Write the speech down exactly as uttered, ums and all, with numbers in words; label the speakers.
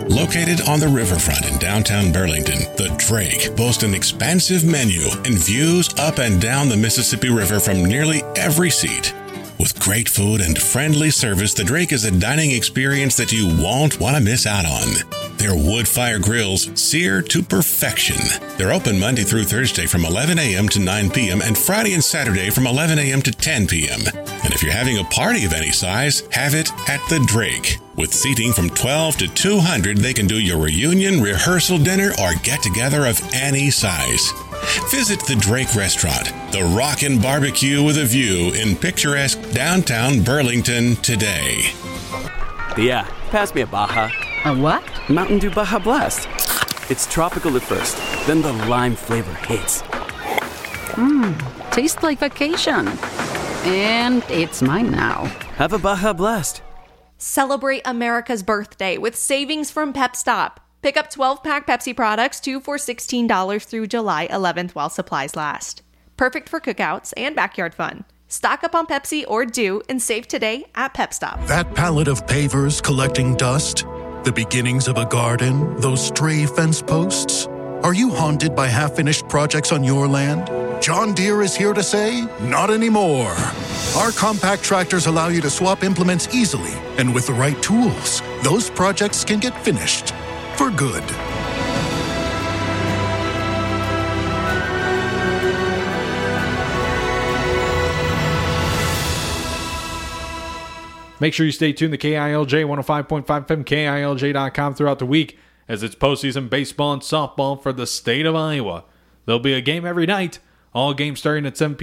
Speaker 1: Located on the riverfront in downtown Burlington, the Drake boasts an expansive menu and views up and down the Mississippi River from nearly every seat. With great food and friendly service, the Drake is a dining experience that you won't want to miss out on. Their wood fire grills sear to perfection. They're open Monday through Thursday from eleven a.m. to nine p.m. and Friday and Saturday from eleven a.m. to ten p.m. And if you're having a party of any size, have it at the Drake. With seating from twelve to two hundred, they can do your reunion, rehearsal dinner, or get-together of any size. Visit the Drake Restaurant, the Rockin' Barbecue with a View in picturesque downtown Burlington today.
Speaker 2: Yeah, pass me a Baja.
Speaker 3: A what?
Speaker 2: Mountain Dew Baja Blast. It's tropical at first, then the lime flavor hits.
Speaker 3: Mmm, tastes like vacation. And it's mine now.
Speaker 2: Have a Baja Blast.
Speaker 4: Celebrate America's birthday with savings from PepStop. Pick up twelve-pack Pepsi products, two for sixteen dollars through July eleventh while supplies last. Perfect for cookouts and backyard fun. Stock up on Pepsi or Dew and save today at PepStop.
Speaker 5: That pallet of pavers collecting dust, the beginnings of a garden, those stray fence posts. Are you haunted by half-finished projects on your land? John Deere is here to say, not anymore. Our compact tractors allow you to swap implements easily, and with the right tools, those projects can get finished. For good.
Speaker 6: Make sure you stay tuned to K I L J one oh five point five F M, K I L J dot com throughout the week as it's postseason baseball and softball for the state of Iowa. There'll be a game every night, all games starting at seven p.m.